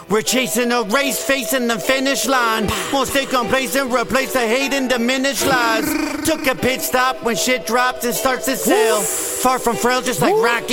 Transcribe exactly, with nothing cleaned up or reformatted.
We're chasing a race, facing the finish line. Won't stay complacent, replace the hate and diminish lies. Took a pit stop when shit drops and starts to sail. Far from frail, just like Rocky.